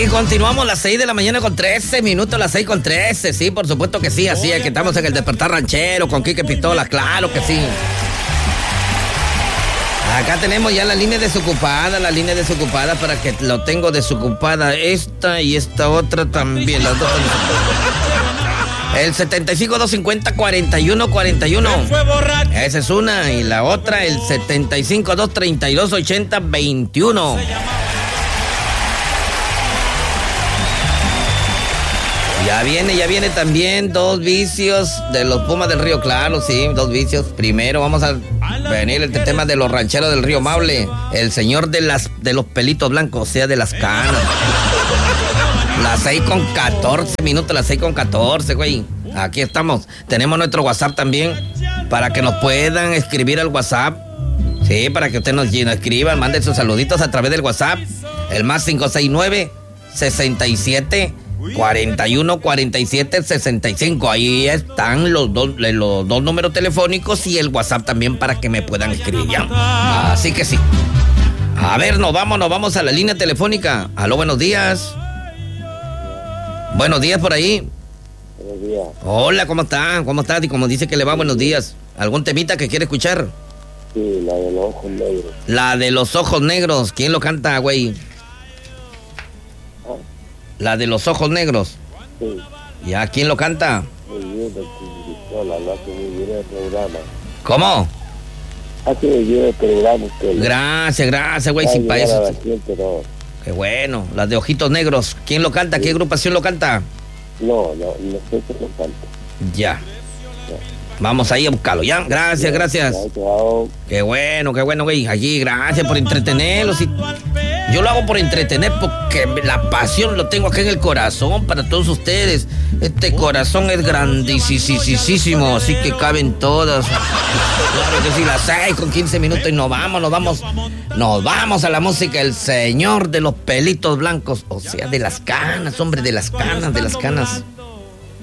continuamos las 6 de la mañana con 13 minutos, las 6 con 13, sí, por supuesto que sí, así es que estamos en el Despertar Ranchero con Quique Pistola, claro que sí. Acá tenemos ya la línea desocupada para que lo tengo desocupada, esta y esta otra también, las dos. El 75-250-4141. Esa es una. Y la otra, el 75-232-80-21. Ya viene también dos vicios de los Pumas del Río Claro, sí, dos vicios. Primero vamos a venir el tema de los rancheros del Río Maule. El señor de los pelitos blancos, o sea, de las canas. Las 6 con 14 minutos, las 6 con 14, güey. Aquí estamos. Tenemos nuestro WhatsApp también para que nos puedan escribir al WhatsApp. Sí, para que usted nos escriban, manden sus saluditos a través del WhatsApp. El más 569-67-41-47-65. Ahí están los dos números telefónicos y el WhatsApp también para que me puedan escribir. Así que sí. A ver, nos vamos a la línea telefónica. Aló, buenos días. Buenos días por ahí. Buenos días. Hola, ¿cómo está? ¿Cómo está? Y como dice que le va, buenos días. ¿Algún temita que quiere escuchar? Sí, la de los ojos negros. La de los ojos negros. ¿Quién lo canta, güey? La de los ojos negros. Sí. ¿Ya? ¿Quién lo canta? Muy bien, Pistola, lo hace muy bien el programa. ¿Cómo? Hace muy bien el programa usted. Gracias, güey, sin para eso. Qué bueno, las de ojitos negros. ¿Quién lo canta? Sí. ¿Qué agrupación lo canta? No sé quién lo canta. Ya. Vamos ahí a buscarlo, ¿ya? Gracias. Chao. Qué bueno, güey. Allí, gracias por entretenerlos. Yo lo hago por entretener porque la pasión lo tengo acá en el corazón para todos ustedes. Este corazón es grandísimo, así que caben todas. Claro que sí, las 6 con 15 minutos y nos vamos a la música. El señor de los pelitos blancos, o sea, de las canas, hombre, de las canas.